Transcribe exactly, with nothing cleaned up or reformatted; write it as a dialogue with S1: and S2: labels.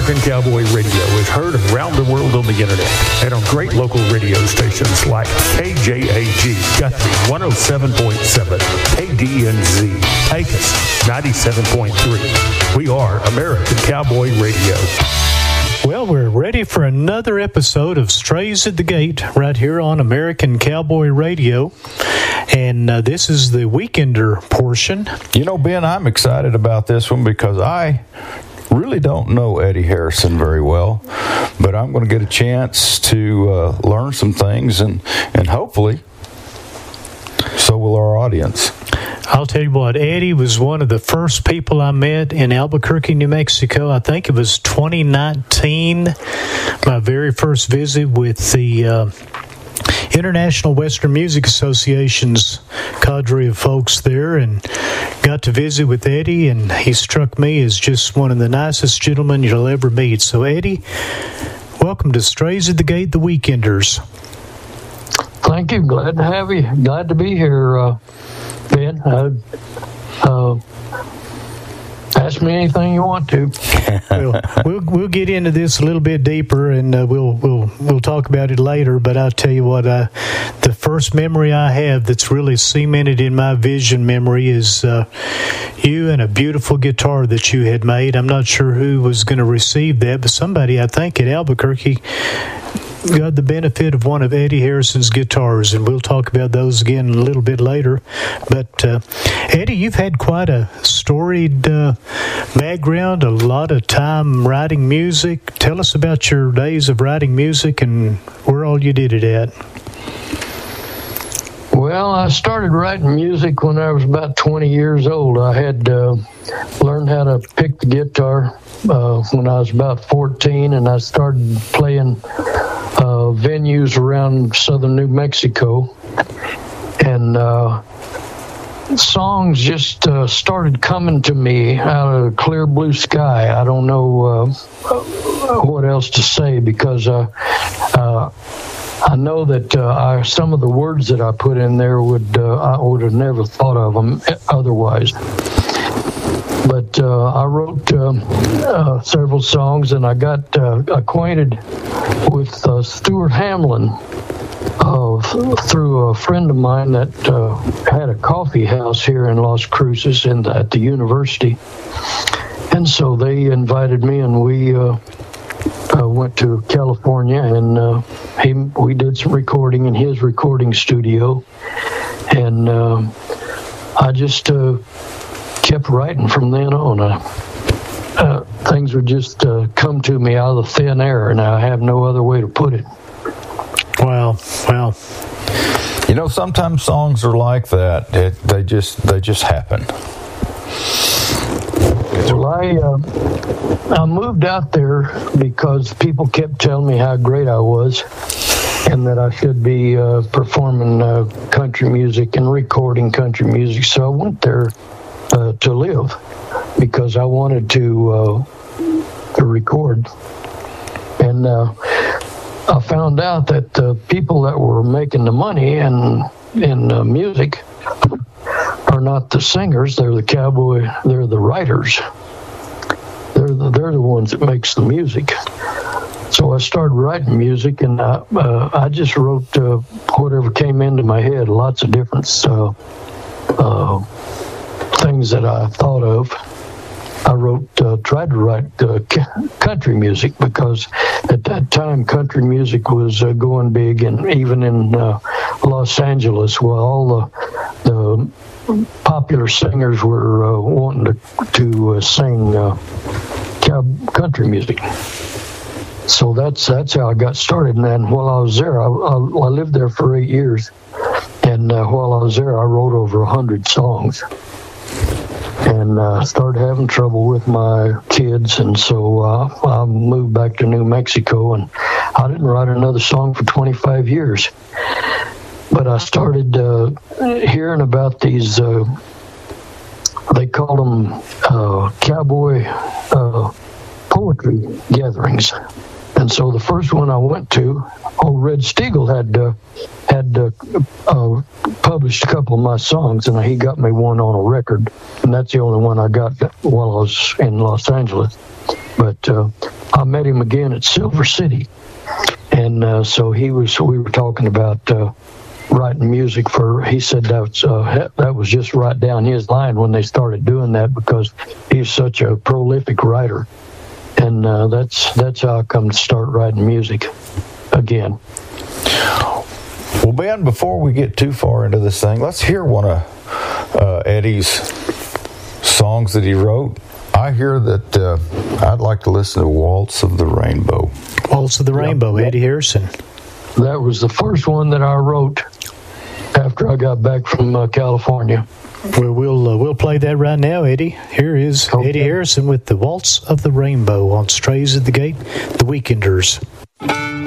S1: American Cowboy Radio is heard around the world on the internet and on great local radio stations like K J A G Guthrie one oh seven point seven, K D N Z Pecos ninety-seven point three. We are American Cowboy Radio.
S2: Well, we're ready for another episode of Strays at the Gate right here on American Cowboy Radio. And uh, this is the Weekender portion.
S3: You know, Ben, I'm excited about this one because I really don't know Eddie Harrison very well, but I'm going to get a chance to uh, learn some things, and, and hopefully so will our audience.
S2: I'll tell you what, Eddie was one of the first people I met in Albuquerque, New Mexico. I think it was twenty nineteen, my very first visit with the uh, International Western Music Association's cadre of folks there, and got to visit with Eddie, and he struck me as just one of the nicest gentlemen you'll ever meet. So, Eddie, welcome to Strays at the Gate, the Weekenders.
S4: Thank you. Glad to have you. Glad to be here, uh, Ben. Uh, uh, ask me anything you want to.
S2: well, we'll we'll get into this a little bit deeper, and uh, we'll we'll we'll talk about it later. But I'll tell you what, uh, the first memory I have that's really cemented in my vision memory is uh, you and a beautiful guitar that you had made. I'm not sure who was going to receive that, but somebody, I think, at Albuquerque got the benefit of one of Eddie Harrison's guitars, and we'll talk about those again a little bit later. But uh, Eddie, you've had quite a storied uh, background, a lot of time writing music. Tell us about your days of writing music and where all you did it at.
S4: Well, I started writing music when I was about twenty years old. I had uh, learned how to pick the guitar uh, when I was about fourteen, and I started playing uh, venues around southern New Mexico. And uh, songs just uh, started coming to me out of clear blue sky. I don't know uh, what else to say, because uh, uh, I know that uh, I, some of the words that I put in there would uh, I would have never thought of them otherwise. But uh, I wrote uh, uh, several songs, and I got uh, acquainted with uh, Stuart Hamlin uh, through a friend of mine that uh, had a coffee house here in Las Cruces in the, at the university. And so they invited me, and we uh, uh, went to California, and uh, he, we did some recording in his recording studio. And uh, I just uh, kept writing from then on. Uh, uh, things would just uh, come to me out of the thin air, and I have no other way to put it.
S2: Wow, wow.
S3: You know, sometimes songs are like that. It, they just they just happen.
S4: Well, I uh, I moved out there because people kept telling me how great I was, and that I should be uh, performing uh, country music and recording country music. So I went there uh, to live because I wanted to uh, to record, and uh, I found out that the people that were making the money in in uh, music are not the singers; they're the cowboy, they're the writers. They're the, they're the ones that makes the music. So I started writing music, and I, uh, I just wrote uh, whatever came into my head, lots of different uh, uh, things that I thought of. I wrote, uh, tried to write uh, country music, because at that time country music was uh, going big, and even in uh, Los Angeles, well, all the, the popular singers were uh, wanting to, to uh, sing uh, country music. So that's that's how I got started. And then while I was there, I, I, I lived there for eight years. And uh, while I was there, I wrote over a hundred songs. And uh, started having trouble with my kids. And so uh, I moved back to New Mexico. And I didn't write another song for twenty-five years. But I started uh, hearing about these, uh, they called them uh, cowboy uh, poetry gatherings. And so the first one I went to, old Red Steagall had uh, had uh, uh, published a couple of my songs, and he got me one on a record, and that's the only one I got while I was in Los Angeles. But uh, I met him again at Silver City. And uh, so he was, we were talking about uh, writing music for, he said that was, uh, that was just right down his line when they started doing that, because he's such a prolific writer. And uh, that's that's how I come to start writing music again.
S3: Well, Ben, before we get too far into this thing, let's hear one of uh, Eddie's songs that he wrote. I hear that uh, I'd like to listen to Waltz of the Rainbow.
S2: Waltz of the Rainbow, yep. Eddie Harrison.
S4: That was the first one that I wrote after I got back from uh, California.
S2: Well, we'll uh, we'll play that right now, Eddie. Here is okay. Eddie Harrison with the Waltz of the Rainbow on Strays at the Gate, The Weekenders.